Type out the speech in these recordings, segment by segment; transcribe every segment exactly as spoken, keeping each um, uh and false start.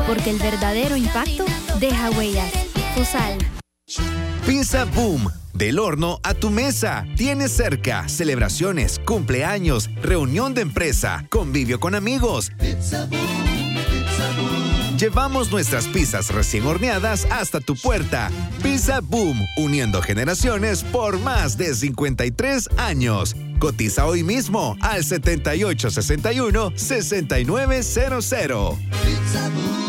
porque el verdadero impacto deja huellas. Fusal. Pizza Boom. Del horno a tu mesa. Tienes cerca celebraciones, cumpleaños, reunión de empresa, convivio con amigos. Pizza Boom, Pizza Boom. Llevamos nuestras pizzas recién horneadas hasta tu puerta. Pizza Boom, uniendo generaciones por más de cincuenta y tres años. Cotiza hoy mismo al setenta y ocho sesenta y uno, sesenta y nueve cero cero. Pizza Boom.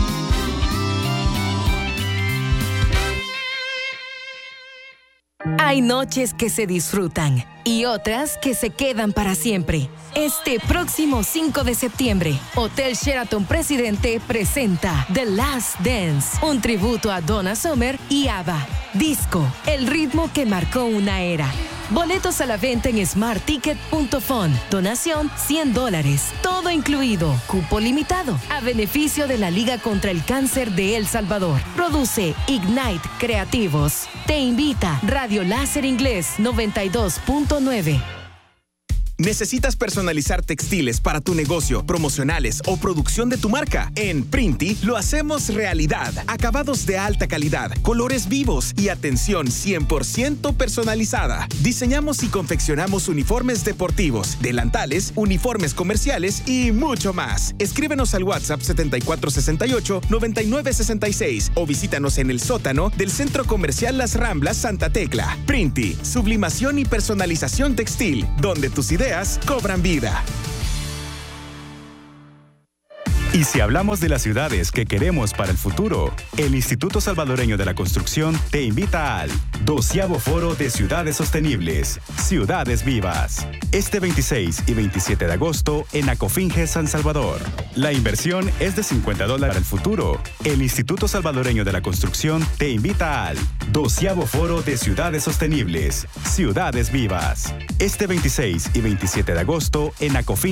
Hay noches que se disfrutan y otras que se quedan para siempre. Este próximo cinco de septiembre, Hotel Sheraton Presidente presenta The Last Dance, un tributo a Donna Summer y ABBA. Disco, el ritmo que marcó una era. Boletos a la venta en smart ticket punto fun. Donación cien dólares. Todo incluido. Cupo limitado. A beneficio de la Liga contra el Cáncer de El Salvador. Produce Ignite Creativos. Te invita Radio Láser Inglés noventa y dos punto nueve. ¿Necesitas personalizar textiles para tu negocio, promocionales o producción de tu marca? En Printi lo hacemos realidad. Acabados de alta calidad, colores vivos y atención cien por ciento personalizada. Diseñamos y confeccionamos uniformes deportivos, delantales, uniformes comerciales y mucho más. Escríbenos al WhatsApp setenta y cuatro sesenta y ocho, noventa y nueve sesenta y seis o visítanos en el sótano del Centro Comercial Las Ramblas Santa Tecla. Printi, sublimación y personalización textil, donde tus ideas cobran vida. Y si hablamos de las ciudades que queremos para el futuro, el Instituto Salvadoreño de la Construcción te invita al doceavo Foro de Ciudades Sostenibles, Ciudades Vivas, este veintiséis y veintisiete de agosto en Acofinge, San Salvador. La inversión es de cincuenta dólares para el futuro. El Instituto Salvadoreño de la Construcción te invita al doceavo Foro de Ciudades Sostenibles, Ciudades Vivas, este veintiséis y veintisiete de agosto en Acofinge.